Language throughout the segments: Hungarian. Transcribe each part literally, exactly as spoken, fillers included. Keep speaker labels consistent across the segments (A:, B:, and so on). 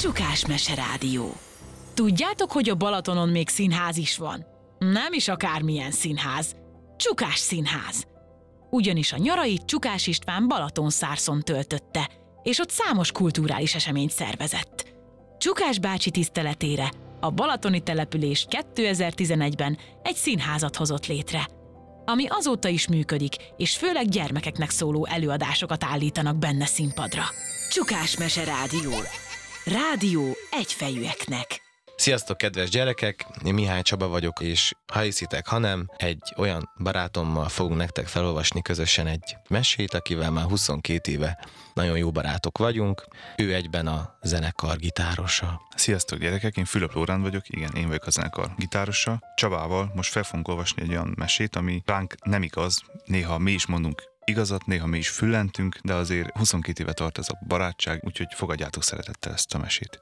A: Csukás Mese Rádió. Tudjátok, hogy a Balatonon még színház is van? Nem is akármilyen színház. Csukás Színház. Ugyanis a nyarait Csukás István Balatonszárszon töltötte, és ott számos kulturális eseményt szervezett. Csukás bácsi tiszteletére a balatoni település kétezer-tizenegyben egy színházat hozott létre, ami azóta is működik, és főleg gyermekeknek szóló előadásokat állítanak benne színpadra. Csukás Mese Rádió. Rádió egyfejűeknek.
B: Sziasztok, kedves gyerekek! Én Mihály Csaba vagyok, és ha hiszitek, ha nem, egy olyan barátommal fogunk nektek felolvasni közösen egy mesét, akivel már huszonkét éve nagyon jó barátok vagyunk. Ő egyben a zenekar gitárosa.
C: Sziasztok, gyerekek! Én Fülöp Lóránd vagyok, igen, én vagyok a zenekar gitárosa. Csabával most fel fogunk olvasni egy olyan mesét, ami ránk nem igaz, néha mi is mondunk igazat, néha mi is füllentünk, de azért huszonkét éve tart ez a barátság, úgyhogy fogadjátok szeretettel ezt a mesét.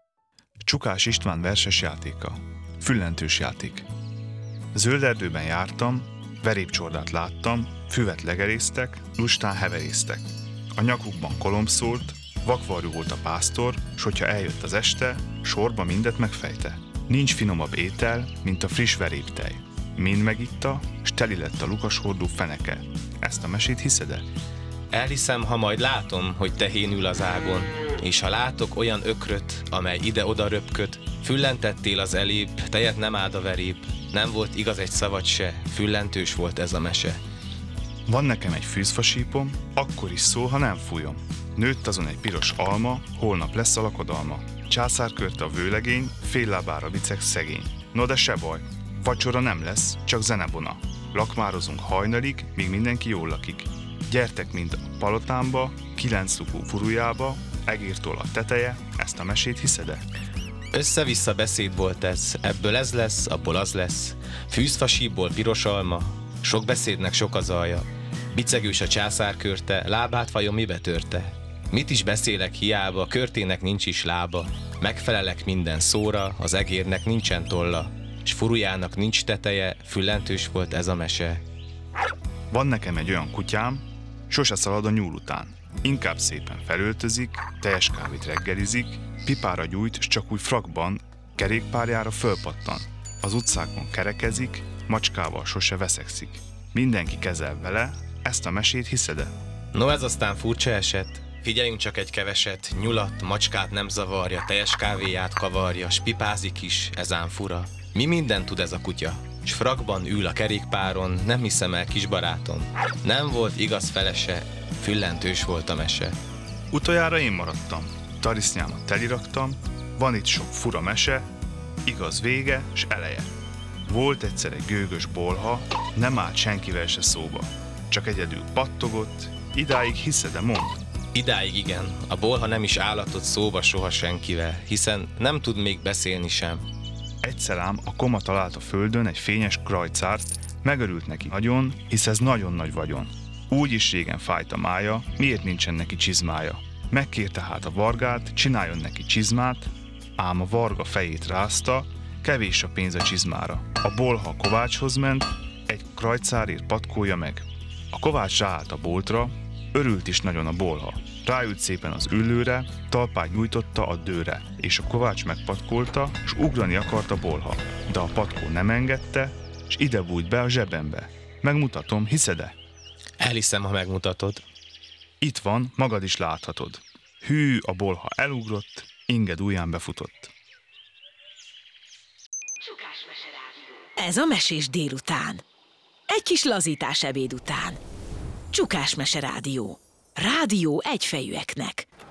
C: Csukás István verses játéka. Füllentős játék. Zöld erdőben jártam, verépcsordát láttam, füvet legerésztek, lustán heverésztek. A nyakukban kolomb szólt, vakvarjú volt a pásztor, s hogyha eljött az este, sorba mindet megfejte. Nincs finomabb étel, mint a friss veréptej. Mind megitta, s teli lett a lukashordó feneke. Ezt a mesét hiszed-e?
B: Elhiszem, ha majd látom, hogy tehén ül az ágon, és ha látok olyan ökröt, amely ide-oda röpköd, füllentettél az elébb, tejet nem áld a verép, nem volt igaz egy szavad se, füllentős volt ez a mese.
C: Van nekem egy fűzfasípom, akkor is szól, ha nem fújom. Nőtt azon egy piros alma, holnap lesz a lakodalma. Császárkörte a vőlegény, fél lábára viceg szegény. No de se baj, vacsora nem lesz, csak zenebona. Lakmározunk hajnalig, míg mindenki jól lakik. Gyertek mind a palotámba, kilenc lukú furujába, egértól a teteje, ezt a mesét hiszed-e?
B: Össze-vissza beszéd volt ez, ebből ez lesz, abból az lesz. Fűzfasíból piros alma, sok beszédnek sok az alja. Bicegős a császárkörte, lábát vajon mibe törte? Mit is beszélek hiába, körtének nincs is lába. Megfelelek minden szóra, az egérnek nincsen tolla, s furujának nincs teteje, füllentős volt ez a mese.
C: Van nekem egy olyan kutyám, sose szalad a nyúl után. Inkább szépen felöltözik, teljes kávét reggelizik, pipára gyújt, s csak úgy frakban, kerékpárjára fölpattan. Az utcákon kerekezik, macskával sose veszekszik. Mindenki kezel vele, ezt a mesét hiszed-e?
B: No ez aztán furcsa eset. Figyeljünk csak egy keveset, nyulat, macskát nem zavarja, teljes kávéját kavarja, s pipázik is, ezán fura. Mi mindent tud ez a kutya? S frakban ül a kerékpáron, nem hiszem el, kis barátom. Nem volt igaz felese, füllentős volt a mese.
C: Utoljára én maradtam, tarisznyámat teliraktam, van itt sok fura mese, igaz vége s eleje. Volt egyszer egy gőgös bolha, nem állt senkivel se szóba, csak egyedül pattogott, idáig hiszed-e, mond?
B: Idáig igen, a bolha nem is állatott szóba soha senkivel, hiszen nem tud még beszélni sem.
C: Egyszer ám a koma talált a földön egy fényes krajcárt, megörült neki nagyon, hisz ez nagyon nagy vagyon. Úgy is régen fájt a mája, miért nincsen neki csizmája. Megkérte hát a vargát, csináljon neki csizmát, ám a varga fejét rázta, kevés a pénz a csizmára. A bolha a kovácshoz ment, egy krajcárért patkója meg. A kovács ráállt a boltra, örült is nagyon a bolha. Ráült szépen az üllőre, talpát nyújtotta a dőre, és a kovács megpatkolta, s ugrani akart a bolha. De a patkó nem engedte, s ide bújt be a zsebembe. Megmutatom, hiszed-e?
B: Elhiszem, ha megmutatod.
C: Itt van, magad is láthatod. Hű, a bolha elugrott, inged ujján befutott.
A: Csukás Mese Rádió. Ez a mesés délután. Egy kis lazítás ebéd után. Csukás Mese Rádió. Rádió egyfejűeknek.